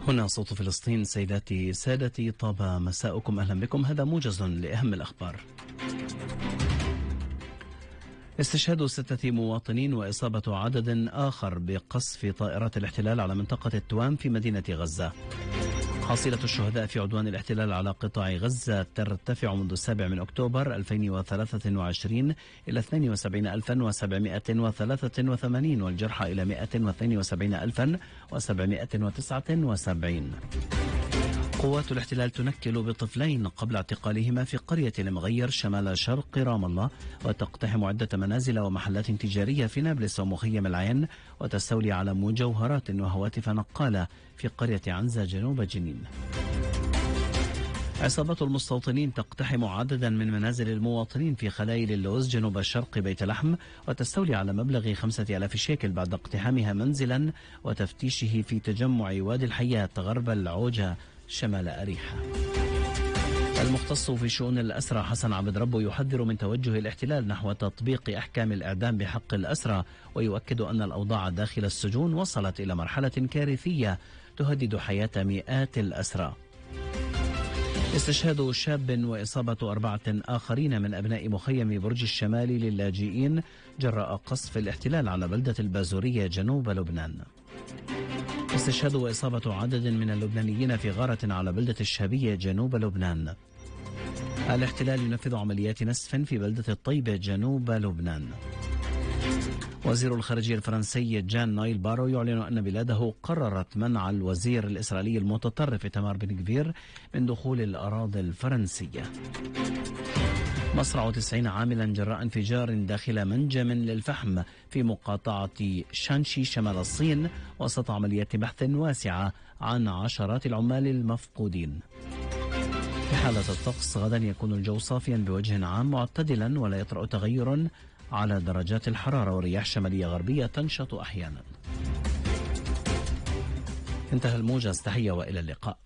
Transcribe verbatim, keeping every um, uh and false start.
هنا صوت فلسطين. سيداتي سادتي، طاب مساؤكم، أهلا بكم. هذا موجز لأهم الأخبار. استشهاد ستة مواطنين وإصابة عدد آخر بقصف طائرات الاحتلال على منطقة التوام في مدينة غزة. حصيلة الشهداء في عدوان الاحتلال على قطاع غزة ترتفع منذ السابع من أكتوبر ألفين وثلاثة وعشرين إلى اثنين وسبعين ألفا وسبعمائة وثلاثة وثمانين، والجرحى إلى مائة واثنين وسبعين ألفا وسبعمائة وتسعة وسبعين. قوات الاحتلال تنكل بطفلين قبل اعتقالهما في قرية المغير شمال شرق رام الله، وتقتحم عدة منازل ومحلات تجارية في نابلس ومخيم العين، وتستولي على مجوهرات وهواتف نقالة في قرية عنزة جنوب جنين. عصابات المستوطنين تقتحم عددا من منازل المواطنين في خلايل اللوز جنوب الشرق بيت لحم، وتستولي على مبلغ خمسة آلاف شيكل بعد اقتحامها منزلا وتفتيشه في تجمع وادي الحياة غرب العوجة شمال أريحة. المختص في شؤون الأسرى حسن عبد ربه يحذر من توجه الاحتلال نحو تطبيق أحكام الإعدام بحق الأسرى، ويؤكد أن الأوضاع داخل السجون وصلت إلى مرحلة كارثية تهدد حياة مئات الأسرى. استشهاد شاب وإصابة أربعة آخرين من أبناء مخيم برج الشمال للاجئين جراء قصف الاحتلال على بلدة البازورية جنوب لبنان. استشهاد وإصابة عدد من اللبنانيين في غارة على بلدة الشهبية جنوب لبنان. الاحتلال ينفذ عمليات نسف في بلدة الطيبة جنوب لبنان. وزير الخارجية الفرنسي جان نايل بارو يعلن أن بلاده قررت منع الوزير الإسرائيلي المتطرف إيتمار بن غفير من دخول الأراضي الفرنسية. مصرع تسعين عاملا جراء انفجار داخل منجم للفحم في مقاطعة شانشي شمال الصين، وسط عمليات بحث واسعة عن عشرات العمال المفقودين. في حالة الطقس غدا يكون الجو صافيا بوجه عام معتدلا، ولا يطرأ تغير على درجات الحرارة، ورياح شمالية غربية تنشط أحيانا. انتهى الموجز، تحية وإلى اللقاء.